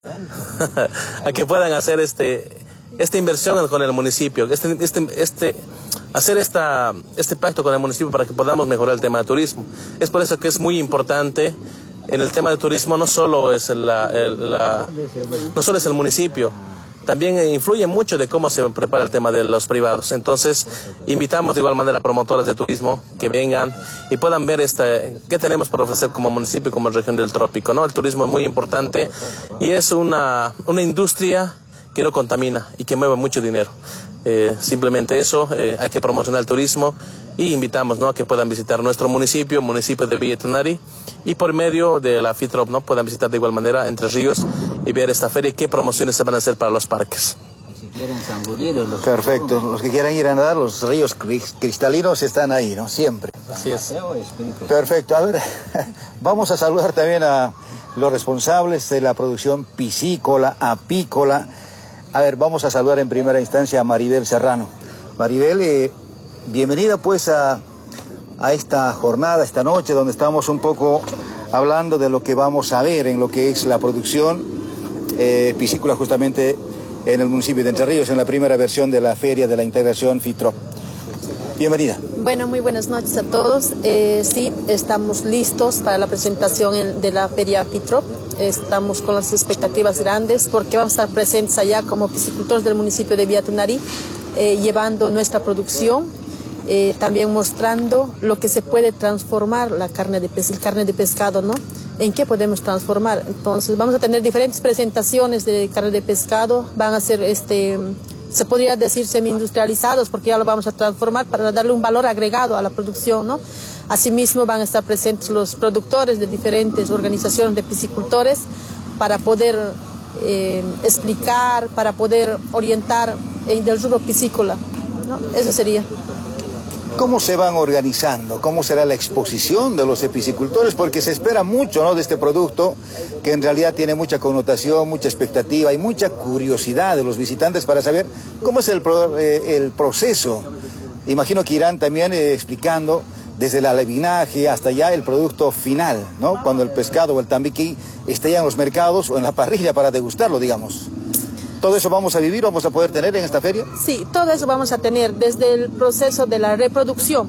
a que puedan hacer esta inversión con el municipio, hacer este pacto con el municipio para que podamos mejorar el tema del turismo. Es por eso que es muy importante en el tema del turismo, no solo es el municipio, también influye mucho de cómo se prepara el tema de los privados. Entonces, invitamos de igual manera a promotores de turismo que vengan y puedan ver qué tenemos por ofrecer como municipio y como región del trópico, ¿no? El turismo es muy importante y es una industria que no contamina y que mueve mucho dinero. Simplemente eso, hay que promocionar el turismo y invitamos, ¿no?, a que puedan visitar nuestro municipio de Villa Tunari, y por medio de la FITROP, ¿no?, puedan visitar de igual manera Entre Ríos y ver esta feria y qué promociones se van a hacer para los parques. Perfecto, los que quieran ir a nadar, los ríos cristalinos están ahí, ¿no? Siempre. Así es. Perfecto, a ver, vamos a saludar también a los responsables de la producción piscícola, apícola. A ver, vamos a saludar en primera instancia a Maribel Serrano. Maribel, bienvenida pues a esta jornada, esta noche, donde estamos un poco hablando de lo que vamos a ver en lo que es la producción piscícola justamente en el municipio de Entre Ríos, en la primera versión de la Feria de la Integración FITROP. Bienvenida. Bueno, muy buenas noches a todos. Sí, estamos listos para la presentación de la Feria FITROP. Estamos con las expectativas grandes porque vamos a estar presentes allá como piscicultores del municipio de Villa Tunari, llevando nuestra producción, también mostrando lo que se puede transformar el carne de pescado, ¿no? ¿En qué podemos transformar? Entonces vamos a tener diferentes presentaciones de carne de pescado, van a ser se podría decir semi-industrializados porque ya lo vamos a transformar para darle un valor agregado a la producción, ¿no? Asimismo van a estar presentes los productores de diferentes organizaciones de piscicultores para poder explicar, para poder orientar del rubro piscícola, ¿no? Eso sería. ¿Cómo se van organizando? ¿Cómo será la exposición de los piscicultores? Porque se espera mucho, ¿no?, de este producto, que en realidad tiene mucha connotación, mucha expectativa y mucha curiosidad de los visitantes para saber cómo es el proceso. Imagino que irán también explicando desde el alevinaje hasta ya el producto final, ¿no?, cuando el pescado o el tambiqui esté ya en los mercados o en la parrilla para degustarlo, digamos. ¿Todo eso vamos a vivir, vamos a poder tener en esta feria? Sí, todo eso vamos a tener desde el proceso de la reproducción.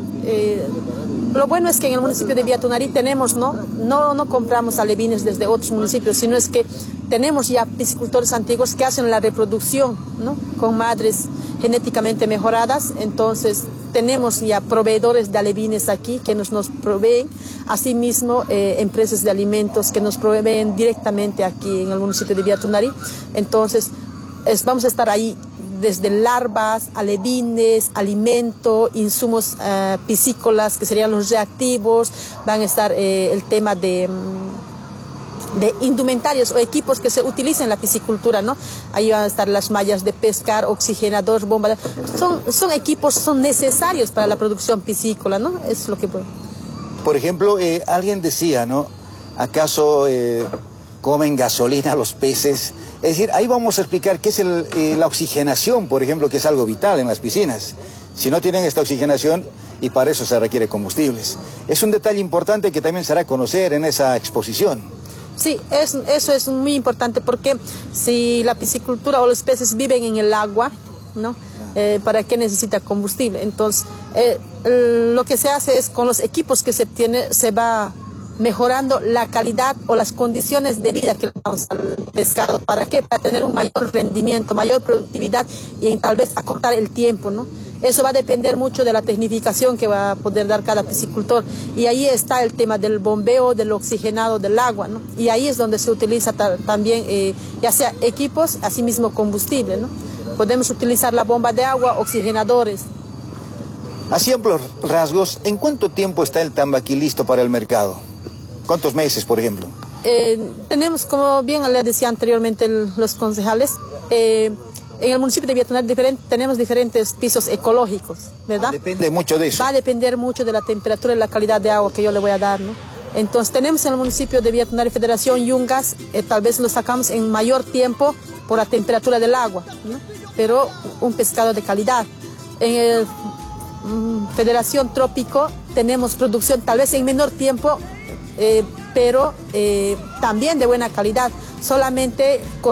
Lo bueno es que en el municipio de Villa Tunari tenemos, no compramos alevines desde otros municipios, sino es que tenemos ya piscicultores antiguos que hacen la reproducción, ¿no?, con madres genéticamente mejoradas. Entonces tenemos ya proveedores de alevines aquí que nos proveen, asimismo empresas de alimentos que nos proveen directamente aquí en el municipio de Villa Tunari. Entonces vamos a estar ahí desde larvas, alevines, alimento, insumos piscícolas que serían los reactivos, van a estar el tema de indumentarios o equipos que se utilizan en la piscicultura, ¿no? Ahí van a estar las mallas de pescar, oxigenador, bomba. Son equipos, son necesarios para la producción piscícola, ¿no? Es lo que puedo. Por ejemplo, alguien decía, ¿no?, ¿acaso comen gasolina los peces? Es decir, ahí vamos a explicar qué es la oxigenación, por ejemplo, que es algo vital en las piscinas. Si no tienen esta oxigenación, y para eso se requiere combustibles. Es un detalle importante que también se hará conocer en esa exposición. Sí, eso es muy importante porque si la piscicultura o los peces viven en el agua, ¿no?, ¿para qué necesita combustible? Entonces, lo que se hace es con los equipos que se tiene, se va mejorando la calidad o las condiciones de vida que le damos al pescado. ¿Para qué? Para tener un mayor rendimiento, mayor productividad y tal vez acortar el tiempo, ¿no? Eso va a depender mucho de la tecnificación que va a poder dar cada piscicultor. Y ahí está el tema del bombeo, del oxigenado del agua, ¿no? Y ahí es donde se utiliza también, ya sea equipos, asimismo combustible, ¿no? Podemos utilizar la bomba de agua, oxigenadores. Así amplios rasgos, ¿en cuánto tiempo está el tambaqui listo para el mercado? ¿Cuántos meses, por ejemplo? Tenemos, como bien les decía anteriormente los concejales, en el municipio de Villa Tunari tenemos diferentes pisos ecológicos, ¿verdad? Depende mucho de eso. Va a depender mucho de la temperatura y la calidad de agua que yo le voy a dar, ¿no? Entonces tenemos en el municipio de Villa Tunari Federación Yungas, tal vez lo sacamos en mayor tiempo por la temperatura del agua, ¿no? Pero un pescado de calidad. En el Federación Trópico tenemos producción tal vez en menor tiempo, pero también de buena calidad. Solamente